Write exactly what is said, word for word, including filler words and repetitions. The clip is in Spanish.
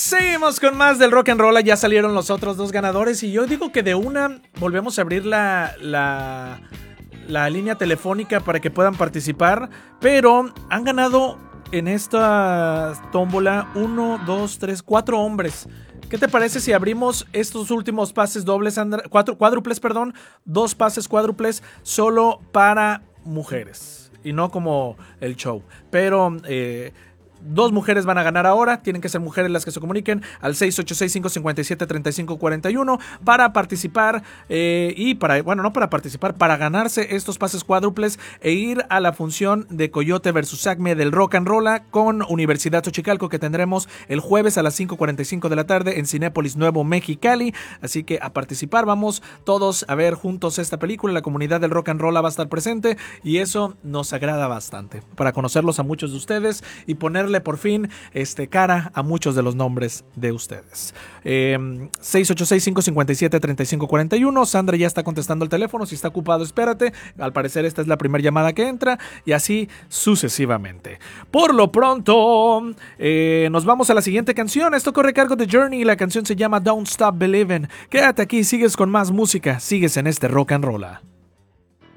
Seguimos con más del rock and roll. Ya salieron los otros dos ganadores y yo digo que de una volvemos a abrir la, la, la línea telefónica para que puedan participar, pero han ganado en esta tómbola uno, dos, tres, cuatro hombres. ¿Qué te parece si abrimos estos últimos pases dobles, Andra, cuatro, cuádruples, perdón, dos pases cuádruples solo para mujeres y no como el show? Pero eh, dos mujeres van a ganar ahora. Tienen que ser mujeres las que se comuniquen al seis ocho seis, cinco cinco siete, tres cinco cuatro uno para participar eh, y para, bueno, no para participar, para ganarse estos pases cuádruples e ir a la función de Coyote versus Acme del Rock and Rolla con Universidad Xochicalco, que tendremos el jueves a las cinco cuarenta y cinco de la tarde en Cinépolis Nuevo Mexicali. Así que a participar, vamos todos a ver juntos esta película. La comunidad del Rock and Rolla va a estar presente y eso nos agrada bastante para conocerlos a muchos de ustedes y poner por fin este, cara a muchos de los nombres de ustedes. eh, seis ocho seis, cinco cinco siete, tres cinco cuatro uno. Sandra ya está contestando el teléfono. Si está ocupado, espérate. Al parecer esta es la primera llamada que entra y así sucesivamente. Por lo pronto eh, nos vamos a la siguiente canción. Esto corre a cargo de Journey y la canción se llama Don't Stop Believin'. Quédate aquí, sigues con más música, sigues en este Rock and Rolla.